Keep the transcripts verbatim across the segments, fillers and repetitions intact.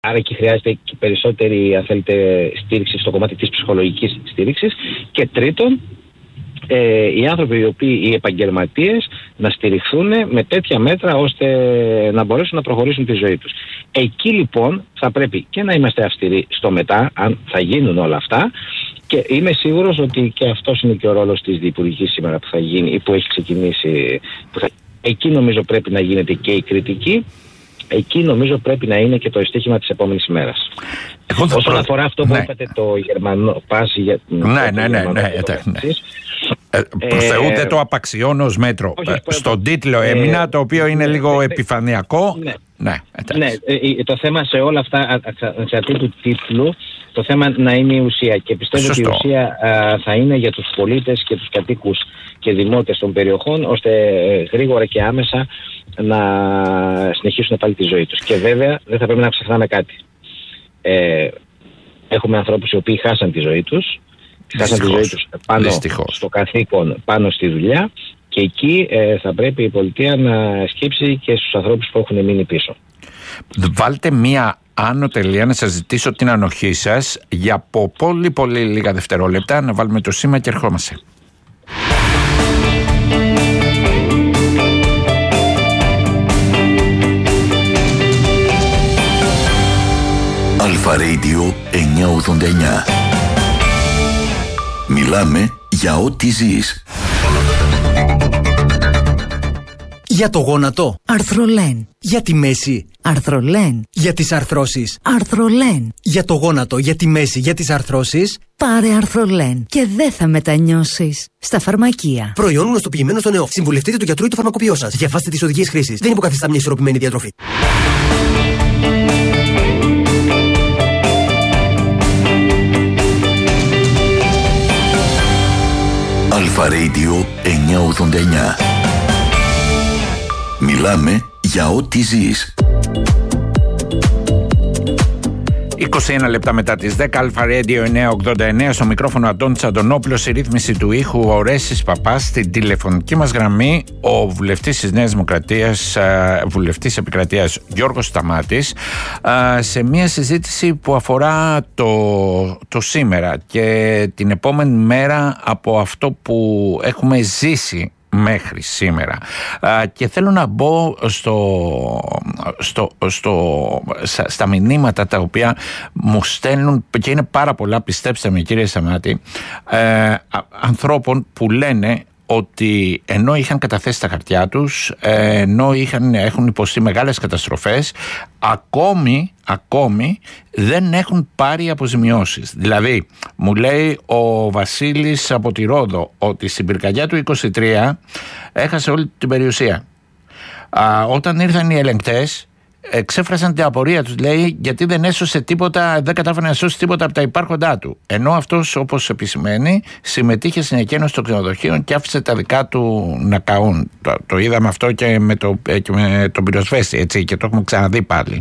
άρα εκεί χρειάζεται και περισσότερη, αν θέλετε, στήριξη στο κομμάτι της ψυχολογικής στήριξης. Και τρίτον, ε, οι άνθρωποι, οι οποίοι, οι επαγγελματίες, να στηριχθούν με τέτοια μέτρα ώστε να μπορέσουν να προχωρήσουν τη ζωή τους. Εκεί λοιπόν θα πρέπει και να είμαστε αυστηροί στο μετά, αν θα γίνουν όλα αυτά. Και είμαι σίγουρος ότι και αυτός είναι και ο ρόλος της διυπουργικής σήμερα που θα γίνει ή που έχει ξεκινήσει. Που θα... Εκεί νομίζω πρέπει να γίνεται και η κριτική. Εκεί νομίζω πρέπει να είναι και το στοίχημα της επόμενης ημέρας. Όσον προ... αφορά αυτό που ναι. είπατε, το Γερμανό πάση για την. Ναι, ναι, ναι. ναι, ναι, ναι. Ε, Προσθεούται ε, το απαξιώνω ως μέτρο. Όχι, ε, στον τίτλο ε, έμεινα, το οποίο είναι ε, λίγο ε, επιφανειακό. Ναι, ναι, ναι ε, το θέμα σε όλα αυτά, εξαρτήτου του τίτλου, το θέμα να είναι η ουσία. Και πιστεύω Σωστό. ότι η ουσία α, θα είναι για τους πολίτες και τους κατοίκους και δημότες των περιοχών, ώστε ε, γρήγορα και άμεσα να συνεχίσουν πάλι τη ζωή τους. Και βέβαια δεν θα πρέπει να ξεχνάμε κάτι. Ε, έχουμε ανθρώπους οι οποίοι χάσαν τη ζωή τους. Χάσαν τη ζωή τους πάνω Δυστυχώς. στο καθήκον, πάνω στη δουλειά, και εκεί ε, θα πρέπει η πολιτεία να σκύψει και στους ανθρώπους που έχουν μείνει πίσω. Βάλτε μία άνω τελεία να σας ζητήσω την ανοχή σας για από πολύ πολύ λίγα δευτερόλεπτα, να βάλουμε το σήμα και ερχόμαστε. Αλφα Radio εννιακόσια ογδόντα εννιά. Μιλάμε για ό,τι ζεις. Για το γόνατο. Αρθρολέν. Για τη μέση. Αρθρολέν. Για τις αρθρώσεις. Αρθρολέν. Για το γόνατο, για τη μέση, για τις αρθρώσεις. Πάρε Αρθρολέν και δεν θα μετανιώσεις. Στα φαρμακεία. Προϊόν γνωστοποιημένο στον ΕΟΦ. Συμβουλευτείτε του γιατρού ή το φαρμακοποιό σας. Διαβάστε τις οδηγίες χρήσης. Δεν υποκαθιστά μια ισορροπημένη διατροφή. Αλφα Radio εννιακόσια ογδόντα εννιά. Μιλάμε για ό,τι ζεις. είκοσι ένα λεπτά μετά τις δέκα, Αλφα Radio εννιακόσια ογδόντα εννιά, στο μικρόφωνο Αντώνης Αντωνόπουλος, η ρύθμιση του ήχου ο Ρέσης Παπάς, στην τηλεφωνική μας γραμμή ο βουλευτής της Νέας Δημοκρατίας, βουλευτής επικρατείας Γιώργος Σταμάτης, σε μια συζήτηση που αφορά το, το σήμερα και την επόμενη μέρα από αυτό που έχουμε ζήσει μέχρι σήμερα. Α, και θέλω να μπω στο, στο, στο, στα, στα μηνύματα τα οποία μου στέλνουν, και είναι πάρα πολλά, πιστέψτε με κύριε Σταμάτη, ε, ανθρώπων που λένε ότι ενώ είχαν καταθέσει τα χαρτιά τους, ενώ είχαν, έχουν υποστεί μεγάλες καταστροφές, ακόμη, ακόμη δεν έχουν πάρει αποζημιώσεις. Δηλαδή, μου λέει ο Βασίλης από τη Ρόδο ότι στην πυρκαγιά του είκοσι τρία έχασε όλη την περιουσία. Α, όταν ήρθαν οι ελεγκτές, εξέφρασαν την απορία τους, λέει, γιατί δεν έσωσε τίποτα, δεν κατάφερε να σώσει τίποτα από τα υπάρχοντά του. Ενώ αυτός, όπως επισημαίνει, συμμετείχε στην εκένωση των ξενοδοχείων και άφησε τα δικά του να καούν. Το, το είδαμε αυτό και με, το, και με τον πυροσβέστη, έτσι, και το έχουμε ξαναδεί πάλι.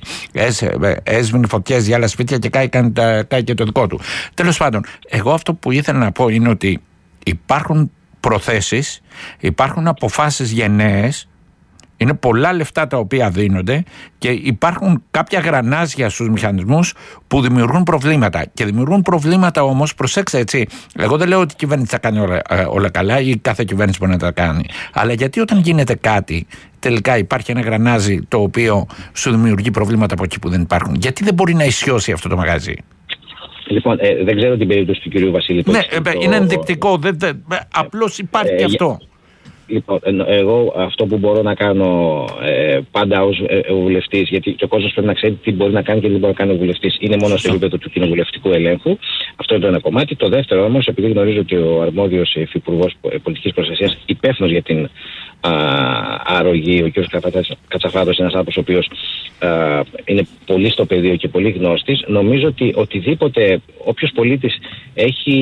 Έσβηνε φωτιές για άλλα σπίτια και κάει, κάει και το δικό του. Τέλος πάντων, εγώ αυτό που ήθελα να πω είναι ότι υπάρχουν προθέσεις, υπάρχουν αποφάσεις γενναίες. Είναι πολλά λεφτά τα οποία δίνονται και υπάρχουν κάποια γρανάζια στους μηχανισμούς που δημιουργούν προβλήματα. Και δημιουργούν προβλήματα όμως, προσέξτε έτσι, εγώ δεν λέω ότι η κυβέρνηση θα κάνει όλα, όλα καλά ή κάθε κυβέρνηση μπορεί να τα κάνει. Αλλά γιατί όταν γίνεται κάτι, τελικά υπάρχει ένα γρανάζι το οποίο σου δημιουργεί προβλήματα από εκεί που δεν υπάρχουν. Γιατί δεν μπορεί να ισιώσει αυτό το μαγαζί? Λοιπόν, ε, δεν ξέρω την περίπτωση του κυρίου Βασίλη. Ναι, ε, το... είναι ενδεικτικό, δεν, δεν, απλώς υπάρχει ε, και αυτό. Λοιπόν, εγώ αυτό που μπορώ να κάνω ε, πάντα ως ε, βουλευτής, γιατί και ο κόσμος πρέπει να ξέρει τι μπορεί να κάνει και τι δεν μπορεί να κάνει ο βουλευτής, είναι μόνο στο επίπεδο του κοινοβουλευτικού ελέγχου. Αυτό είναι το ένα κομμάτι. Το δεύτερο όμως, επειδή γνωρίζω ότι ο αρμόδιος υφυπουργός πολιτικής προστασίας, υπεύθυνος για την α, αρρωγή, ο κ. Κατσαφράτος, είναι ένας άνθρωπος ο οποίος α, είναι πολύ στο πεδίο και πολύ γνώστης, νομίζω ότι οτιδήποτε, όποιος πολίτης έχει,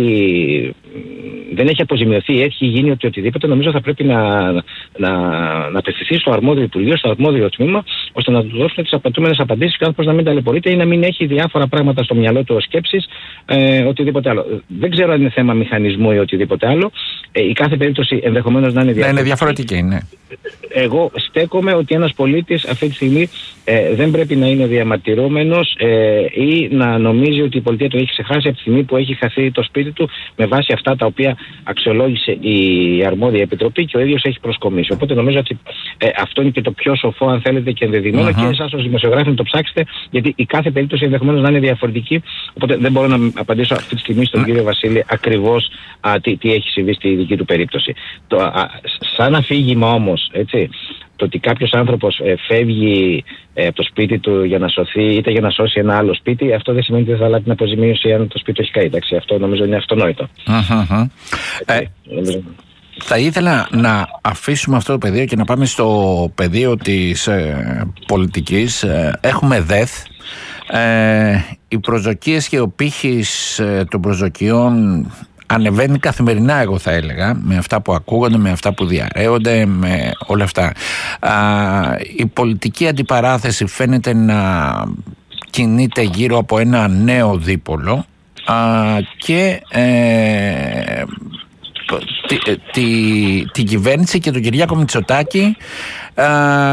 δεν έχει αποζημιωθεί, έχει γίνει ότι οτιδήποτε, νομίζω θα πρέπει να, να, να απευθυνθεί στο αρμόδιο Υπουργείο, στο αρμόδιο τμήμα, ώστε να του δώσουν τις απαιτούμενες απαντήσεις και ο άνθρωπος να μην ταλαιπωρείται ή να μην έχει διάφορα πράγματα στο μυαλό του ως σκέψεις, ε, οτιδήποτε άλλο. Δεν ξέρω αν είναι θέμα μηχανισμού ή οτιδήποτε άλλο. Ε, η κάθε περίπτωση ενδεχομένως να είναι διαφορετική. Ναι, είναι διαφορετική, ναι. Εγώ στέκομαι ότι ένας πολίτης αυτή τη στιγμή ε, δεν πρέπει να είναι διαμαρτυρόμενος ε, ή να νομίζει ότι η πολιτεία του έχει ξεχάσει από τη στιγμή που έχει χαθεί το σπίτι του με βάση αυτά τα οποία αξιολόγησε η αρμόδια επιτροπή και ο ίδιος έχει προσκομίσει. Οπότε νομίζω ότι ε, αυτό είναι και το πιο σοφό, αν θέλετε, και ενδεδειγμένο uh-huh. και εσάς ως δημοσιογράφοι να το ψάξετε, γιατί η κάθε περίπτωση ενδεχομένως να είναι διαφορετική. Οπότε δεν μπορώ να απαντήσω αυτή τη στιγμή στον uh-huh. κύριο Βασίλη ακριβώς α, τι, τι έχει συμβεί στη δική του περίπτωση. Το, α, σαν αφήγημα όμως, έτσι, το ότι κάποιος άνθρωπος ε, φεύγει ε, από το σπίτι του για να σωθεί, είτε για να σώσει ένα άλλο σπίτι, αυτό δεν σημαίνει ότι δεν θα λάβει την αποζημίωση αν το σπίτι του έχει καεί. Εντάξει, αυτό νομίζω είναι αυτονόητο. Uh-huh. Ε, νομίζω... Θα ήθελα να αφήσουμε αυτό το πεδίο και να πάμε στο πεδίο της ε, πολιτικής. Ε, έχουμε ΔΕΘ. Ε, οι προσδοκίες και ο πύχης ε, των προσδοκιών ανεβαίνει καθημερινά, εγώ θα έλεγα, με αυτά που ακούγονται, με αυτά που διαρρέονται, με όλα αυτά. Α, η πολιτική αντιπαράθεση φαίνεται να κινείται γύρω από ένα νέο δίπολο α, και ε, τη, τη, την κυβέρνηση και τον Κυριάκο Μητσοτάκη α,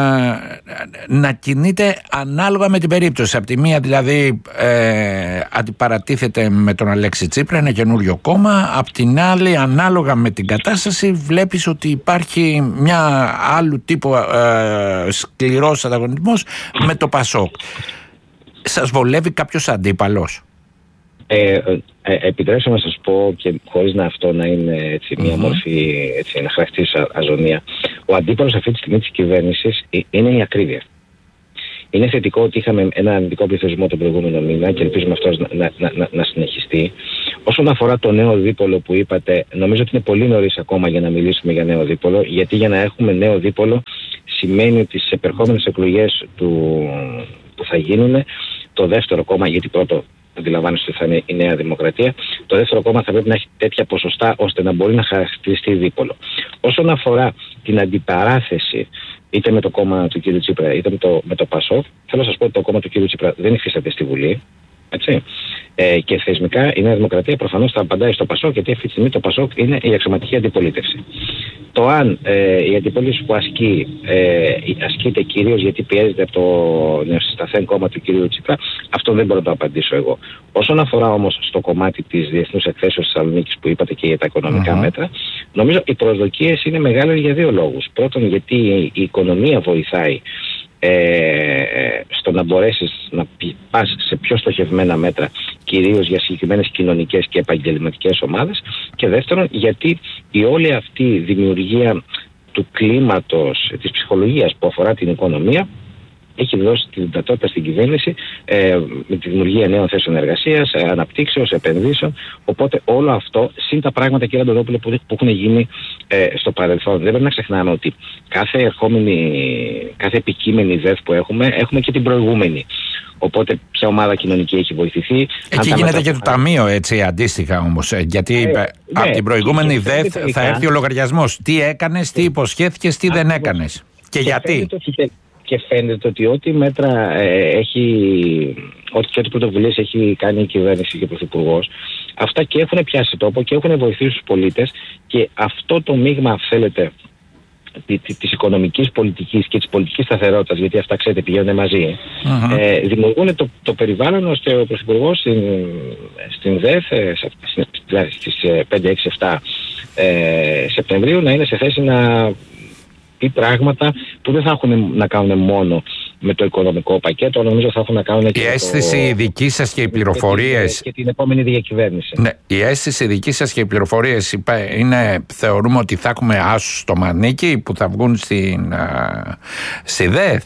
να κινείται ανάλογα με την περίπτωση. Από τη μία δηλαδή ε, αντιπαρατίθεται με τον Αλέξη Τσίπρα, ένα καινούριο κόμμα. Απ' την άλλη, ανάλογα με την κατάσταση, βλέπεις ότι υπάρχει μια άλλου τύπου ε, σκληρός ανταγωνισμός με το Πασόκ. Σας βολεύει κάποιος αντίπαλος? Ε, ε, ε, επιτρέψτε να σας πω, και χωρίς να αυτό να είναι έτσι, μια mm-hmm. μορφή, έτσι, να χαρακτηρίσει αζωνία, ο αντίπαλος αυτή τη στιγμή της κυβέρνησης είναι η ακρίβεια. Είναι θετικό ότι είχαμε ένα αρνητικό πληθωρισμό τον προηγούμενο μήνα και ελπίζουμε αυτός να, να, να, να, να συνεχιστεί. Όσον αφορά το νέο δίπολο που είπατε, νομίζω ότι είναι πολύ νωρίς ακόμα για να μιλήσουμε για νέο δίπολο, γιατί για να έχουμε νέο δίπολο σημαίνει ότι στις επερχόμενες εκλογές του, που θα γίνουν, το δεύτερο κόμμα, γιατί πρώτο αντιλαμβάνεστε ότι θα είναι η Νέα Δημοκρατία, το δεύτερο κόμμα θα πρέπει να έχει τέτοια ποσοστά ώστε να μπορεί να χαρακτηριστεί δίπολο. Όσον αφορά την αντιπαράθεση είτε με το κόμμα του κ. Τσίπρα είτε με το, με το Πασόκ, θέλω να σας πω ότι το κόμμα του κ. Τσίπρα δεν υφίσταται στη Βουλή. Έτσι. Ε, και θεσμικά η Νέα Δημοκρατία προφανώς θα απαντάει στο Πασόκ, γιατί αυτή τη στιγμή το Πασόκ είναι η αξιωματική αντιπολίτευση. Το αν ε, η αντιπολίτευση που ασκεί ε, ασκείται κυρίως γιατί πιέζεται από το νεοσυσταθέν κόμμα του κ. Τσίπρα, αυτό δεν μπορώ να το απαντήσω εγώ. Όσον αφορά όμως στο κομμάτι της διεθνούς εκθέσεως της Θεσσαλονίκης που είπατε και για τα οικονομικά uh-huh. μέτρα, νομίζω οι προσδοκίες είναι μεγάλες για δύο λόγους. Πρώτον, γιατί η οικονομία βοηθάει Ε, στο να μπορέσεις να πας σε πιο στοχευμένα μέτρα, κυρίως για συγκεκριμένες κοινωνικές και επαγγελματικές ομάδες, και δεύτερον γιατί η όλη αυτή η δημιουργία του κλίματος της ψυχολογίας που αφορά την οικονομία έχει δώσει τη δυνατότητα στην κυβέρνηση ε, με τη δημιουργία νέων θέσεων εργασίας, ε, αναπτύξεως, επενδύσεων. Οπότε όλο αυτό, συν τα πράγματα, κύριε Αντωνόπουλε, που, που έχουν γίνει ε, στο παρελθόν. Δεν πρέπει να ξεχνάμε ότι κάθε ερχόμενη, κάθε επικείμενη ΔΕΘ που έχουμε, έχουμε και την προηγούμενη. Οπότε ποια ομάδα κοινωνική έχει βοηθηθεί. Εκεί γίνεται μετα... και το ταμείο έτσι αντίστοιχα όμως. Γιατί ε, ναι, από την προηγούμενη ΔΕΘ θα έρθει ο λογαριασμός. Τι έκανες, τι υποσχέθηκες, τι δεν έκανες. Και, και γιατί. Και φαίνεται ότι ό,τι μέτρα ε, έχει, ό,τι και ό,τι πρωτοβουλίες έχει κάνει η κυβέρνηση και ο Πρωθυπουργός, αυτά και έχουν πιάσει τόπο και έχουν βοηθήσει τους πολίτες, και αυτό το μείγμα, αν θέλετε, της οικονομικής πολιτικής και της πολιτικής σταθερότητας, γιατί αυτά, ξέρετε, πηγαίνουν μαζί, uh-huh. ε, δημιουργούν το, το περιβάλλον ώστε ο Πρωθυπουργός στην, στην ΔΕΘ στις πέντε, έξι, επτά ε, Σεπτεμβρίου να είναι σε θέση να ή πράγματα που δεν θα έχουν να κάνουν μόνο με το οικονομικό πακέτο, αλλά νομίζω θα έχουν να κάνουν και η αίσθηση το... δική σας και οι πληροφορίες. Και την επόμενη διακυβέρνηση. Ναι, η αίσθηση δική σας και οι πληροφορίες είναι, θεωρούμε ότι θα έχουμε άσους στο μανίκι που θα βγουν στην, στη ΔΕΘ.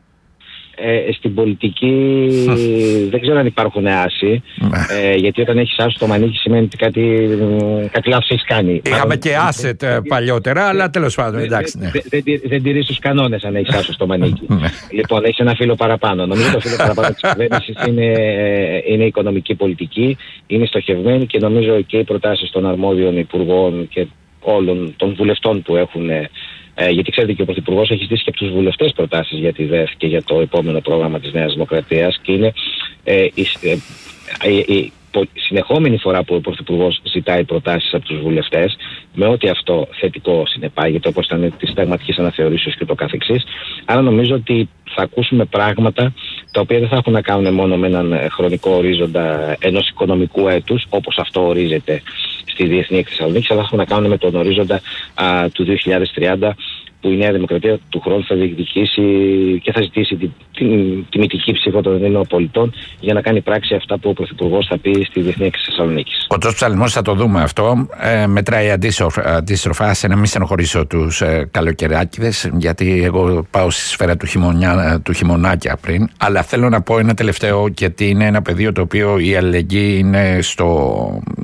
Ε, στην πολιτική δεν ξέρω αν υπάρχουν άσοι, ε, γιατί όταν έχεις άσο στο μανίκι σημαίνει ότι κάτι, κάτι λάθος έχεις κάνει. Είχαμε και άσετ παλιότερα, αλλά τέλος πάντων, εντάξει. Δεν δε, δε, δε τηρείς τους κανόνες αν έχεις άσο στο μανίκι. Λοιπόν, έχεις ένα φύλλο παραπάνω. Νομίζω το φύλλο παραπάνω της κυβέρνησης είναι, είναι η οικονομική πολιτική, είναι στοχευμένη, και νομίζω και οι προτάσεις των αρμόδιων υπουργών και όλων των βουλευτών που έχουν. Ε, γιατί ξέρετε και ο Πρωθυπουργός έχει στήσει και από τους βουλευτές προτάσεις για τη ΔΕΘ και για το επόμενο πρόγραμμα της Νέας Δημοκρατίας, και είναι ε, ε, ε, ε, συνεχόμενη φορά που ο Πρωθυπουργός ζητάει προτάσεις από τους βουλευτές, με ό,τι αυτό θετικό συνεπάγεται, όπως ήταν της συνταγματικής αναθεωρήσεως και το καθεξής. Άρα νομίζω ότι θα ακούσουμε πράγματα τα οποία δεν θα έχουν να κάνουν μόνο με έναν χρονικό ορίζοντα ενός οικονομικού έτους, όπως αυτό ορίζεται στη Διεθνή Έκθεση Θεσσαλονίκης, αλλά θα έχουν να κάνουν με τον ορίζοντα α, του δύο χιλιάδες τριάντα, που η Νέα Δημοκρατία του χρόνου θα διεκδικήσει και θα ζητήσει τη, τη, τη τιμητική ψήφο των Ελλήνων πολιτών για να κάνει πράξη αυτά που ο Πρωθυπουργός θα πει στη Διεθνή Έκθεση Θεσσαλονίκης. Ο Τζος Ψαλμός, θα το δούμε αυτό, ε, μετράει αντίστροφα σε να μην στενοχωρήσω τους ε, καλοκαιράκηδες, γιατί εγώ πάω στη σφαίρα του, χειμωνιά, του χειμωνάκια πριν, αλλά θέλω να πω ένα τελευταίο, γιατί είναι ένα πεδίο το οποίο η αλληλεγγύη είναι στο...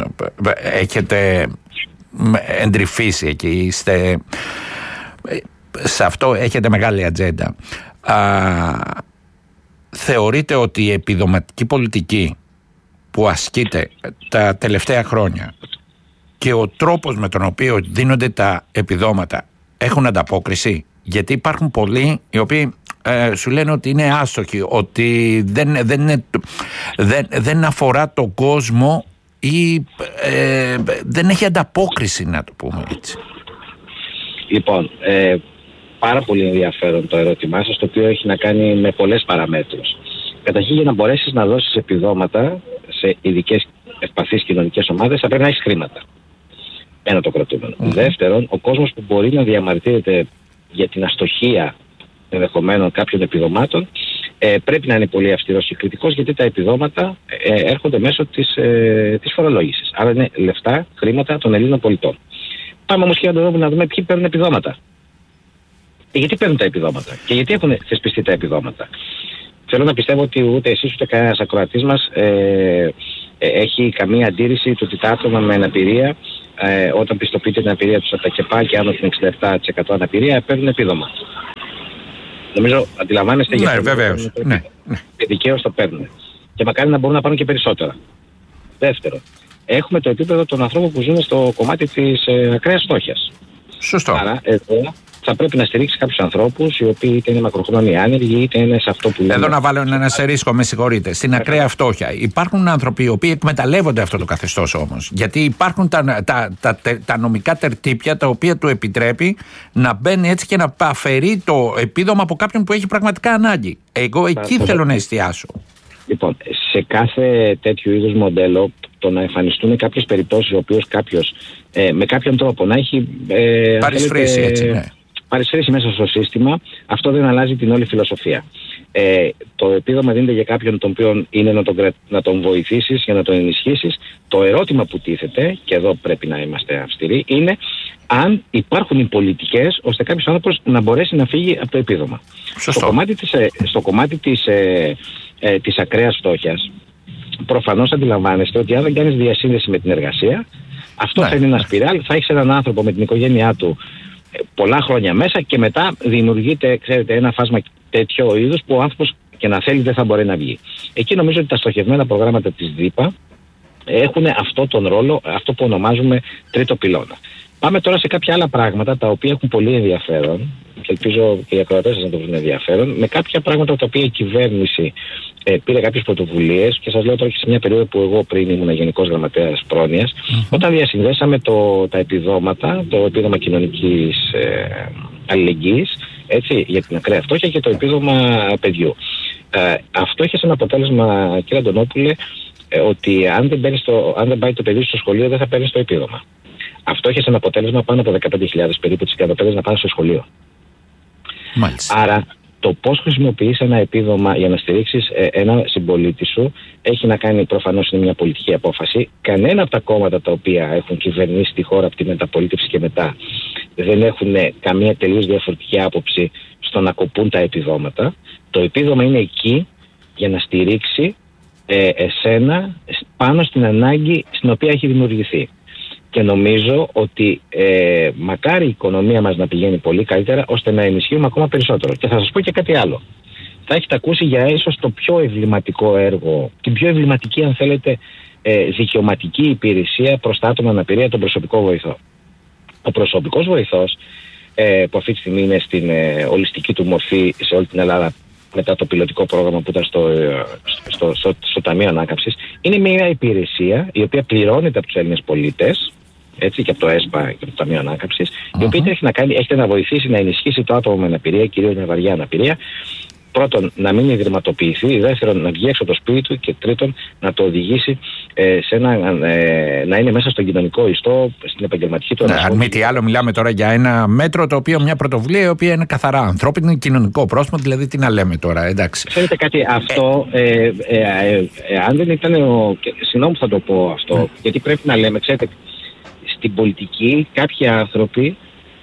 έχετε εντρυφήσει εκεί, είστε... σε αυτό έχετε μεγάλη ατζέντα. Α, θεωρείτε ότι η επιδοματική πολιτική που ασκείται τα τελευταία χρόνια και ο τρόπος με τον οποίο δίνονται τα επιδόματα έχουν ανταπόκριση? Γιατί υπάρχουν πολλοί οι οποίοι ε, σου λένε ότι είναι άστοχοι, ότι δεν, δεν, είναι, δεν, δεν αφορά τον κόσμο ή ε, δεν έχει ανταπόκριση, να το πούμε έτσι. Λοιπόν, ε, πάρα πολύ ενδιαφέρον το ερώτημά σας, το οποίο έχει να κάνει με πολλές παραμέτρους. Καταρχήν, για να μπορέσεις να δώσεις επιδόματα σε ειδικές ευπαθείς κοινωνικές ομάδες, θα πρέπει να έχεις χρήματα. Ένα το κρατούμενο. Mm-hmm. Δεύτερον, ο κόσμος που μπορεί να διαμαρτύρεται για την αστοχία ενδεχομένων κάποιων επιδομάτων, ε, πρέπει να είναι πολύ αυστηρός και κριτικός, γιατί τα επιδόματα ε, έρχονται μέσω της, ε, της φορολόγησης. Άρα είναι λεφτά, χρήματα των Ελλήνων πολιτών. Πάμε όμως και να δούμε, να δούμε ποιοι παίρνουν επιδόματα. Και γιατί παίρνουν τα επιδόματα και γιατί έχουν θεσπιστεί τα επιδόματα. Θέλω να πιστεύω ότι ούτε εσείς ούτε κανένας ακροατής μας ε, ε, έχει καμία αντίρρηση του ότι τα άτομα με αναπηρία, ε, όταν πιστοποιείται την αναπηρία τους από τα ΚΕΠΑ και άνω την εξήντα επτά τοις εκατό αναπηρία, παίρνουν επίδομα. Νομίζω αντιλαμβάνεστε ναι, γιατί. Βεβαίως. Ναι, ναι. Και δικαίως το παίρνουν. Και μακάρι να μπορούν να πάρουν και περισσότερα. Δεύτερο, έχουμε το επίπεδο των ανθρώπων που ζουν στο κομμάτι της ε, ακραίας φτώχειας. Σωστό. Άρα εδώ θα πρέπει να στηρίξει κάποιους ανθρώπους οι οποίοι είτε είναι μακροχρόνιοι άνεργοι, είτε είναι σε αυτό που λέμε. Εδώ να βάλω ένα ρίσκο, με συγχωρείτε. Στην ακραία φτώχεια υπάρχουν άνθρωποι οι οποίοι εκμεταλλεύονται αυτό το καθεστώς όμως. Γιατί υπάρχουν τα, τα, τα, τα, τα νομικά τερτύπια τα οποία του επιτρέπει να μπαίνει έτσι και να αφαιρεί το επίδομα από κάποιον που έχει πραγματικά ανάγκη. Εγώ εκεί θα, θέλω θα... να εστιάσω. Λοιπόν, σε κάθε τέτοιο είδους μοντέλο, το να εμφανιστούν κάποιες περιπτώσεις ο οποίος κάποιος ε, με κάποιον τρόπο να έχει ε, παρισφρήσει, έτσι, ναι. παρισφρήσει μέσα στο σύστημα, αυτό δεν αλλάζει την όλη φιλοσοφία. Ε, το επίδομα δίνεται για κάποιον τον οποίο είναι να τον, να τον βοηθήσεις και να τον ενισχύσεις. Το ερώτημα που τίθεται, και εδώ πρέπει να είμαστε αυστηροί, είναι αν υπάρχουν οι πολιτικές ώστε κάποιος άνθρωπος να μπορέσει να φύγει από το επίδομα. Σωστό. Στο κομμάτι της, στο κομμάτι της, ε, ε, της ακραίας φτώχειας, προφανώς αντιλαμβάνεστε ότι αν δεν κάνεις διασύνδεση με την εργασία, αυτό ναι, θα είναι ένα σπιράλ, θα έχεις έναν άνθρωπο με την οικογένειά του πολλά χρόνια μέσα και μετά δημιουργείται, ξέρετε, ένα φάσμα τέτοιο είδους που ο άνθρωπος και να θέλει δεν θα μπορεί να βγει. Εκεί νομίζω ότι τα στοχευμένα προγράμματα της ΔΥΠΑ έχουν αυτό τον ρόλο, αυτό που ονομάζουμε τρίτο πυλώνα. Πάμε τώρα σε κάποια άλλα πράγματα τα οποία έχουν πολύ ενδιαφέρον και ελπίζω και οι ακροατές σας να το βρουν ενδιαφέρον, με κάποια πράγματα τα οποία η κυβέρνηση ε, πήρε κάποιες πρωτοβουλίες και σας λέω τώρα και σε μια περίοδο που εγώ πριν ήμουν Γενικός Γραμματέας Πρόνοιας, mm-hmm. όταν διασυνδέσαμε το, τα επιδόματα, το επίδομα κοινωνικής ε, αλληλεγγύης, έτσι, για την ακραία φτώχεια και το επίδομα παιδιού. Ε, αυτό είχε σαν αποτέλεσμα, κύριε Αντωνόπουλε, ε, ότι αν δεν, παίρνει στο, αν δεν πάει το παιδί στο σχολείο δεν θα παίρνει το επίδομα. Αυτό είχε σαν αποτέλεσμα πάνω από δεκαπέντε χιλιάδες περίπου τις καταπέδες να πάνε στο σχολείο. Μάλιστα. Άρα το πώς χρησιμοποιείς ένα επίδομα για να στηρίξεις ε, ένα συμπολίτη σου έχει να κάνει, προφανώς είναι μια πολιτική απόφαση. Κανένα από τα κόμματα τα οποία έχουν κυβερνήσει τη χώρα από τη μεταπολίτευση και μετά δεν έχουν καμία τελείως διαφορετική άποψη στο να κοπούν τα επιδόματα. Το επίδομα είναι εκεί για να στηρίξει ε, εσένα πάνω στην ανάγκη στην οποία έχει δημιουργηθεί. Και νομίζω ότι ε, μακάρι η οικονομία μας να πηγαίνει πολύ καλύτερα ώστε να ενισχύουμε ακόμα περισσότερο. Και θα σας πω και κάτι άλλο. Θα έχετε ακούσει για ίσως το πιο εμβληματικό έργο, την πιο εμβληματική αν θέλετε ε, δικαιωματική υπηρεσία προς τα άτομα αναπηρία, τον προσωπικό βοηθό. Ο προσωπικός βοηθός ε, που αυτή τη στιγμή είναι στην ε, ολιστική του μορφή σε όλη την Ελλάδα μετά το πιλωτικό πρόγραμμα που ήταν στο, στο, στο, στο Ταμείο Ανάκαμψης. Είναι μια υπηρεσία η οποία πληρώνεται από τους Έλληνες πολίτες, έτσι, και από το ΕΣΠΑ και από το Ταμείο Ανάκαμψης, uh-huh. η οποία έχει να, κάνει, έχει να βοηθήσει να ενισχύσει το άτομο με αναπηρία, κυρίως με βαριά αναπηρία. Πρώτον, να μην ιδρυματοποιηθεί, δεύτερον, να βγει έξω το σπίτι του και τρίτον, να το οδηγήσει ε, σε ένα, ε, να είναι μέσα στον κοινωνικό ιστό, στην επαγγελματική του ανασφάλεια. Αν μη τι άλλο, μιλάμε τώρα για ένα μέτρο το οποίο, μια πρωτοβουλία η οποία είναι καθαρά ανθρώπινη, κοινωνικό πρόσωπο, δηλαδή τι να λέμε τώρα, εντάξει. Ξέρετε κάτι, αυτό, ε, ε, ε, ε, ε, αν δεν ήταν ο. Συγγνώμη που θα το πω αυτό, mm. γιατί πρέπει να λέμε, ξέρετε, στην πολιτική κάποιοι άνθρωποι.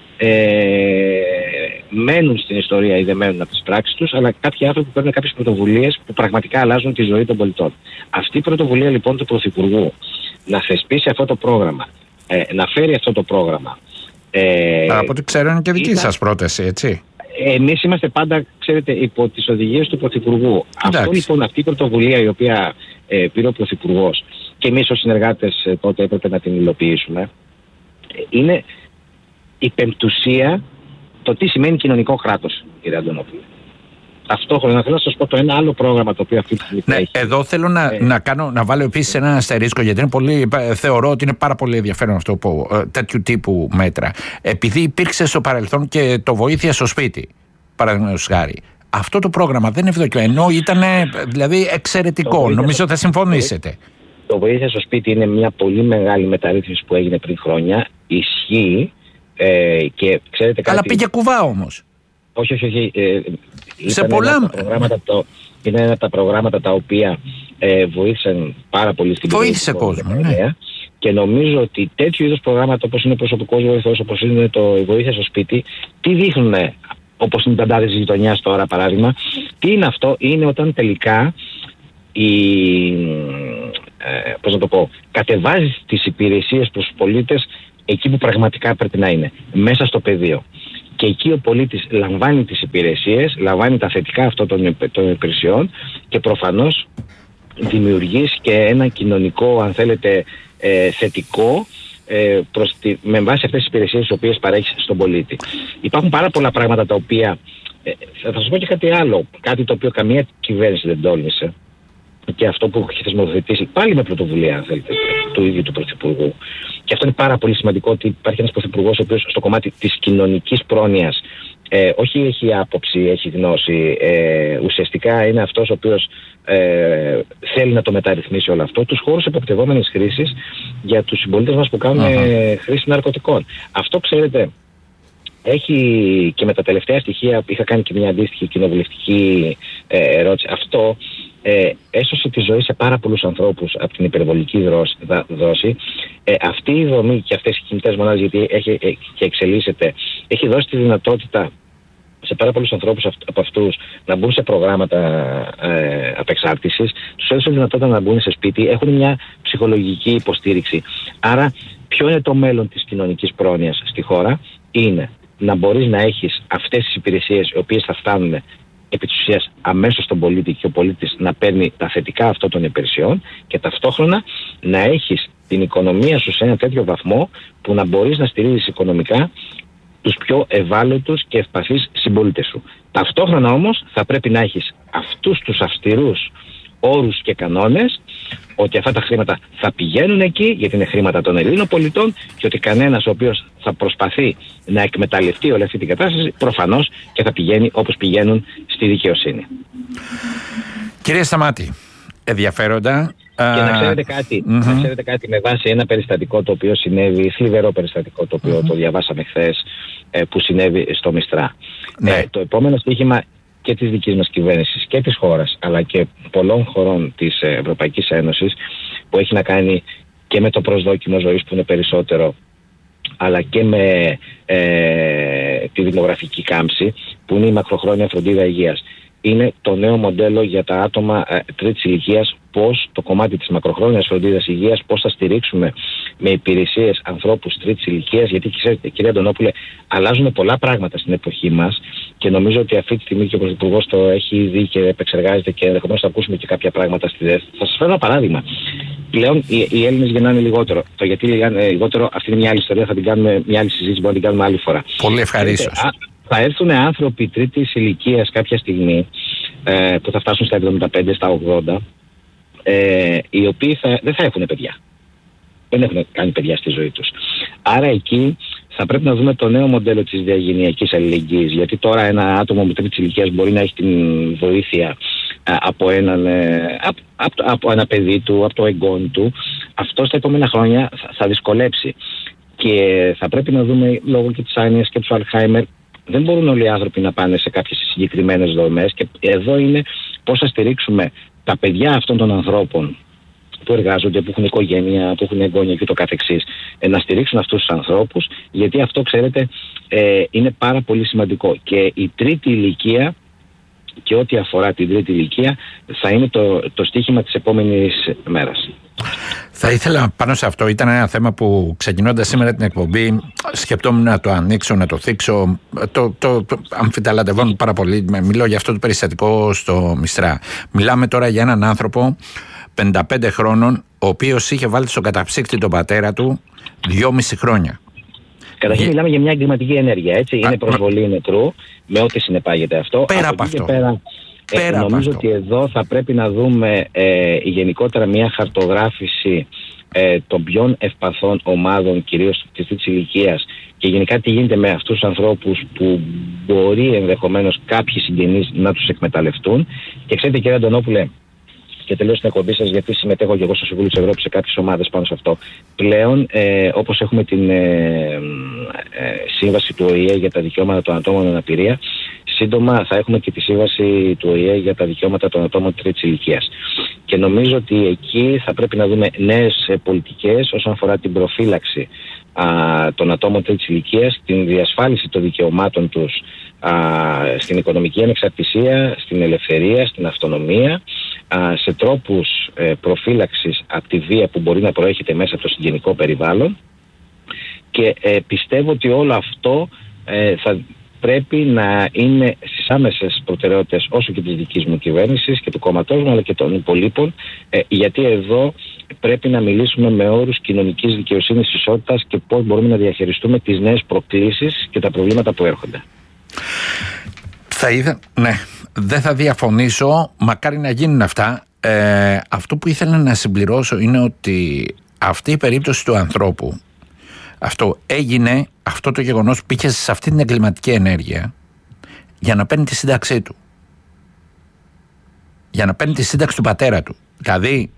Ε, μένουν στην ιστορία ή δεν μένουν από τις πράξεις τους, αλλά κάποιοι άνθρωποι παίρνουν κάποιες πρωτοβουλίες που πραγματικά αλλάζουν τη ζωή των πολιτών. Αυτή η πρωτοβουλία λοιπόν του Πρωθυπουργού να θεσπίσει αυτό το πρόγραμμα, ε, να φέρει αυτό το πρόγραμμα. Ε, από ό,τι ξέρω είναι και δική ήταν... σας πρόταση, έτσι. Εμείς είμαστε πάντα, ξέρετε, υπό τις οδηγίες του Πρωθυπουργού. Εντάξει. Αυτό λοιπόν, αυτή η πρωτοβουλία η οποία ε, πήρε ο Πρωθυπουργός και εμείς ως συνεργάτες ε, τότε έπρεπε να την υλοποιήσουμε, ε, είναι η πεμπτουσία το τι σημαίνει κοινωνικό κράτος, κύριε Αντωνόπουλε. Ταυτόχρονα θέλω να σας πω το ένα άλλο πρόγραμμα το οποίο αυτή τη στιγμή ναι, έχει. Εδώ θέλω να, ε, να, κάνω, να βάλω επίσης ένα αστερίσκο, γιατί είναι πολύ, θεωρώ ότι είναι πάρα πολύ ενδιαφέρον αυτό που, τέτοιου τύπου μέτρα. Επειδή υπήρξε στο παρελθόν και το βοήθεια στο σπίτι, παραδείγματος χάρη. Αυτό το πρόγραμμα δεν είναι ευδοκιό, ενώ ήταν δηλαδή εξαιρετικό. Νομίζω θα συμφωνήσετε. Το βοήθεια στο σπίτι είναι μια πολύ μεγάλη μεταρρύθμιση που έγινε πριν χρόνια. Ισχύει. Ε, και ξέρετε κάτι... Αλλά πήγε κουβά όμως. Όχι, όχι, όχι. Ε, σε πολλά... Το, είναι ένα από τα προγράμματα τα οποία ε, βοήθησαν πάρα πολύ στην κοινωνία. Βοήθησε κόσμο, ναι. Και νομίζω ότι τέτοιου είδους προγράμματα όπως είναι προσωπικός βοηθός, όπως είναι το βοήθεια στο σπίτι, τι δείχνουν, όπως είναι οι ταντάδες της γειτονιάς τώρα παράδειγμα, τι είναι αυτό? Είναι όταν τελικά η... Ε, πώς να το πω, κατεβάζεις τις υπηρεσίες προς τους πολίτες εκεί που πραγματικά πρέπει να είναι, μέσα στο πεδίο. Και εκεί ο πολίτης λαμβάνει τις υπηρεσίες, λαμβάνει τα θετικά αυτών των, των υπηρεσιών και προφανώς δημιουργείς και ένα κοινωνικό, αν θέλετε, ε, θετικό ε, προς τη, με βάση αυτές τις υπηρεσίες τις οποίες παρέχεις στον πολίτη. Υπάρχουν πάρα πολλά πράγματα τα οποία, ε, θα σας πω και κάτι άλλο, κάτι το οποίο καμία κυβέρνηση δεν τόλμησε, και αυτό που έχει θεσμοθετήσει πάλι με πρωτοβουλία, αν θέλετε, του ίδιου του Πρωθυπουργού. Και αυτό είναι πάρα πολύ σημαντικό, ότι υπάρχει ένας Πρωθυπουργός ο οποίος στο κομμάτι της κοινωνικής πρόνοιας ε, όχι έχει άποψη, έχει γνώση, ε, ουσιαστικά είναι αυτός ο οποίος ε, θέλει να το μεταρρυθμίσει όλο αυτό, τους χώρους εποπτευόμενης χρήσης για τους συμπολίτες μας που κάνουν uh-huh. χρήση ναρκωτικών. Αυτό, ξέρετε, έχει και με τα τελευταία στοιχεία, είχα κάνει και μια αντίστοιχη κοινοβουλευτική ε, ερώτηση, αυτό ε, έσωσε τη ζωή σε πάρα πολλούς ανθρώπους από την υπερβολική δόση. Ε, αυτή η δομή και αυτές οι κινητές μονάδες, γιατί έχει ε, και εξελίσσεται, έχει δώσει τη δυνατότητα σε πάρα πολλούς ανθρώπους από αυτούς να μπουν σε προγράμματα ε, απεξάρτησης, τους έδωσε τη δυνατότητα να μπουν σε σπίτι, έχουν μια ψυχολογική υποστήριξη. Άρα, ποιο είναι το μέλλον της κοινωνικής πρόνοιας στη χώρα? Είναι να μπορείς να έχεις αυτές τις υπηρεσίες οι οποίες θα φτάνουν επί της ουσίας αμέσως στον πολίτη και ο πολίτης να παίρνει τα θετικά αυτών των υπηρεσιών, και ταυτόχρονα να έχεις την οικονομία σου σε ένα τέτοιο βαθμό που να μπορείς να στηρίζεις οικονομικά τους πιο ευάλωτους και ευπαθείς συμπολίτες σου. Ταυτόχρονα όμως θα πρέπει να έχεις αυτούς τους αυστηρούς όρους και κανόνες, ότι αυτά τα χρήματα θα πηγαίνουν εκεί γιατί είναι χρήματα των Ελλήνων πολιτών, και ότι κανένας ο οποίος θα προσπαθεί να εκμεταλλευτεί όλη αυτή την κατάσταση προφανώς και θα πηγαίνει όπως πηγαίνουν στη δικαιοσύνη. Κύριε Σταμάτη, ενδιαφέροντα. Και να ξέρετε κάτι, mm-hmm. να ξέρετε κάτι με βάση ένα περιστατικό το οποίο συνέβη, θλιβερό περιστατικό το οποίο mm-hmm. το διαβάσαμε χθες, ε, που συνέβη στο Μιστρά. Ναι. Ε, το επόμενο στοίχημα και της δικής μας κυβέρνησης και της χώρας, αλλά και πολλών χωρών της Ευρωπαϊκής Ένωσης, που έχει να κάνει και με το προσδόκιμο ζωής που είναι περισσότερο, αλλά και με ε, τη δημογραφική κάμψη που είναι η μακροχρόνια φροντίδα υγείας. Είναι το νέο μοντέλο για τα άτομα ε, τρίτης ηλικίας, πώς το κομμάτι της μακροχρόνιας φροντίδας υγείας, πώς θα στηρίξουμε με υπηρεσίες ανθρώπους τρίτης ηλικίας, γιατί ξέρετε, κύριε Αντωνόπουλε, αλλάζουν πολλά πράγματα στην εποχή μας και νομίζω ότι αυτή τη στιγμή και ο Πρωθυπουργός το έχει δει και επεξεργάζεται και ενδεχομένως θα ακούσουμε και κάποια πράγματα στη ΔΕΘ. Θα σας φέρω ένα παράδειγμα. Πλέον οι, οι Έλληνες γεννάνε λιγότερο. Το γιατί γεννάνε λιγότερο, αυτή είναι μια άλλη ιστορία, θα την κάνουμε μια άλλη συζήτηση, μπορούμε να την κάνουμε άλλη φορά. Πολύ ευχαρίστως. Θα έρθουν άνθρωποι τρίτης ηλικίας κάποια στιγμή ε, που θα φτάσουν στα εβδομήντα πέντε, στα ογδόντα, ε, οι οποίοι θα, δεν θα έχουν παιδιά. Δεν έχουν κάνει παιδιά στη ζωή τους. Άρα εκεί θα πρέπει να δούμε το νέο μοντέλο της διαγενειακής αλληλεγγύης. Γιατί τώρα ένα άτομο με τρίτης ηλικίας μπορεί να έχει την βοήθεια από, έναν, από, από, από ένα παιδί του, από το εγγόνι του. Αυτό στα επόμενα χρόνια θα, θα δυσκολέψει. Και θα πρέπει να δούμε, λόγω και της άνοιας και του Αλτσχάιμερ, δεν μπορούν όλοι οι άνθρωποι να πάνε σε κάποιες συγκεκριμένες δομές. Και εδώ είναι πώς θα στηρίξουμε τα παιδιά αυτών των ανθρώπων που εργάζονται, που έχουν οικογένεια, που έχουν εγγόνια και το καθεξής, ε, να στηρίξουν αυτούς τους ανθρώπους, γιατί αυτό, ξέρετε, ε, είναι πάρα πολύ σημαντικό. Και η τρίτη ηλικία και ό,τι αφορά την τρίτη ηλικία θα είναι το, το στίχημα της επόμενης μέρας. Θα ήθελα πάνω σε αυτό, ήταν ένα θέμα που ξεκινώντας σήμερα την εκπομπή σκεπτόμουν να το ανοίξω, να το θίξω, το, το, το αμφιταλαντευόμουν πάρα πολύ. Μιλώ για αυτό το περιστατικό στο Μιστρά. Μιλάμε τώρα για έναν άνθρωπο πενήντα πέντε χρόνων, ο οποίος είχε βάλει στο καταψύκτη τον πατέρα του δυόμιση χρόνια. Καταρχήν Γε... μιλάμε για μια εγκληματική ενέργεια, έτσι. Α, είναι προσβολή μα... νεκρού, με ό,τι συνεπάγεται αυτό. Πέρα από αυτό. Πέρα, πέρα ε, από νομίζω αυτό. ότι εδώ θα πρέπει να δούμε ε, γενικότερα μια χαρτογράφηση ε, των πιο ευπαθών ομάδων, κυρίως της τρίτης ηλικίας, και γενικά τι γίνεται με αυτούς τους ανθρώπους που μπορεί ενδεχομένως κάποιοι συγγενείς να τους εκμεταλλευτούν. Και ξέρετε, κύριε Αντωνόπουλε, και τελείω την εκπομπή σας, γιατί συμμετέχω και εγώ στο Συμβούλιο της Ευρώπης σε κάποιες ομάδες πάνω σε αυτό. Πλέον, ε, όπως έχουμε την ε, ε, σύμβαση του Ο Η Ε για τα δικαιώματα των ατόμων με αναπηρία, σύντομα θα έχουμε και τη σύμβαση του Ο Η Ε για τα δικαιώματα των ατόμων τρίτης ηλικίας. Και νομίζω ότι εκεί θα πρέπει να δούμε νέες πολιτικές όσον αφορά την προφύλαξη α, των ατόμων τρίτης ηλικίας, την διασφάλιση των δικαιωμάτων τους α, στην οικονομική ανεξαρτησία, στην ελευθερία, στην αυτονομία, σε τρόπους ε, προφύλαξης από τη βία που μπορεί να προέρχεται μέσα από το συγγενικό περιβάλλον, και ε, πιστεύω ότι όλο αυτό ε, θα πρέπει να είναι στις άμεσες προτεραιότητες όσο και της δικής μου κυβέρνησης και του κόμματός μου, αλλά και των υπολείπων, ε, γιατί εδώ πρέπει να μιλήσουμε με όρους κοινωνικής δικαιοσύνης, ισότητας και πώς μπορούμε να διαχειριστούμε τις νέες προκλήσεις και τα προβλήματα που έρχονται. Θα είδα, ναι. Δεν θα διαφωνήσω, μακάρι να γίνουν αυτά. Ε, αυτό που ήθελα να συμπληρώσω είναι ότι αυτή η περίπτωση του ανθρώπου, αυτό έγινε, αυτό το γεγονός πήγε σε αυτή την εγκληματική ενέργεια για να παίρνει τη σύνταξή του. Για να παίρνει τη σύνταξη του πατέρα του. Δηλαδή,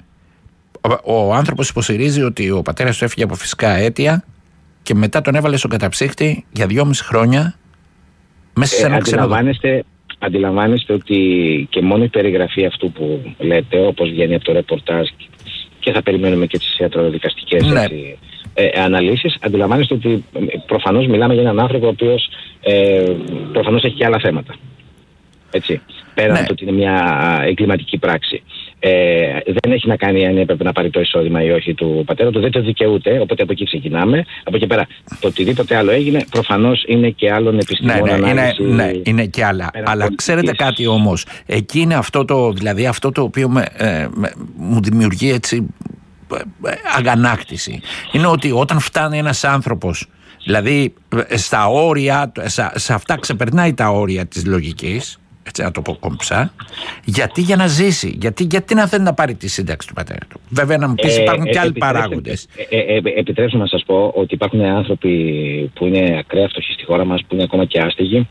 ο, ο άνθρωπος υποστηρίζει ότι ο πατέρας του έφυγε από φυσικά αίτια και μετά τον έβαλε στο καταψύκτη για δυόμιση χρόνια μέσα σε ένα ε, ξενοδοχείο. Αντιλαμβάνεστε ότι και μόνο η περιγραφή αυτού που λέτε, όπως βγαίνει από το ρεπορτάζ, και θα περιμένουμε και τις ιατροδικαστικές ναι. έτσι, ε, αναλύσεις, αντιλαμβάνεστε ότι προφανώς μιλάμε για έναν άνθρωπο ο οποίος ε, προφανώς έχει και άλλα θέματα. Έτσι, πέρα ναι. από το ότι είναι μια εγκληματική πράξη. Ε, δεν έχει να κάνει αν έπρεπε να πάρει το εισόδημα ή όχι του πατέρα του, δεν το δικαιούται, οπότε από εκεί ξεκινάμε. Από εκεί πέρα, το οτιδήποτε άλλο έγινε, προφανώς είναι και άλλων επιστημών. Ναι, ναι, ανάλυση, είναι, ναι, είναι και άλλα. Αλλά ξέρετε κάτι όμως, εκεί είναι αυτό το, δηλαδή αυτό το οποίο με, ε, με, μου δημιουργεί έτσι ε, αγανάκτηση. Είναι ότι όταν φτάνει ένας άνθρωπος, δηλαδή στα όρια, σε, σε αυτά ξεπερνάει τα όρια της λογικής, έτσι να το πω κομψά, γιατί για να ζήσει, γιατί, γιατί να θέλει να πάρει τη σύνταξη του πατέρα του. Βέβαια να μου πεις ε, υπάρχουν ε, και άλλοι παράγοντες. Ε, ε, ε, επιτρέψτε να σας πω ότι υπάρχουν άνθρωποι που είναι ακραία φτωχοί στη χώρα μας, που είναι ακόμα και άστεγοι,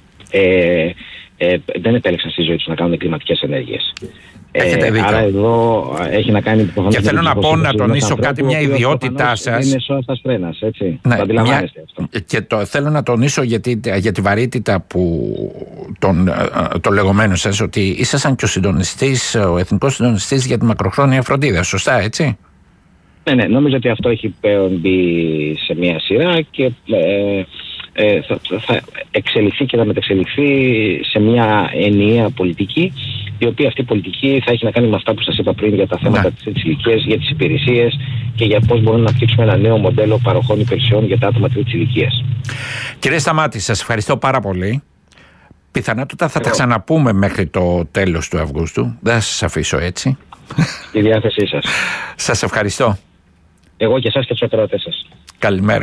ε, ε, δεν επέλεξαν στη ζωή τους να κάνουν εγκληματικές ενέργειες. Έχετε δίκιο. Άρα εδώ έχει να κάνει προφανώς. Και θέλω να πω, να τονίσω κάτι, μια ιδιότητά σας. Είναι σώστας φρένας, έτσι. Ναι, το αντιλαμβάνεστε μια... αυτό. Και το θέλω να τονίσω γιατί, για τη βαρύτητα που τον, το λεγόμενο σας, ότι ήσασταν και ο συντονιστής, ο εθνικός συντονιστής για τη μακροχρόνια φροντίδα. Σωστά, έτσι. Ναι, ναι, νομίζω ότι αυτό έχει μπει σε μια σειρά και ε, ε, θα, θα εξελιχθεί και θα μεταξελιχθεί σε μια ενιαία πολιτική, η οποία αυτή η πολιτική θα έχει να κάνει με αυτά που σας είπα πριν για τα θέματα ναι. της ηλικίας, για τις υπηρεσίες και για πώς μπορούμε να φτιάξουμε ένα νέο μοντέλο παροχών υπηρεσιών για τα άτομα τρίτης ηλικίας. Κύριε Σταμάτη, σας ευχαριστώ πάρα πολύ. Πιθανότατα θα Εγώ. τα ξαναπούμε μέχρι το τέλος του Αυγούστου. Δεν θα σας αφήσω έτσι. Στη διάθεσή σας. Σας ευχαριστώ. Εγώ και εσάς και τους ακροατές σας. Καλημέρα.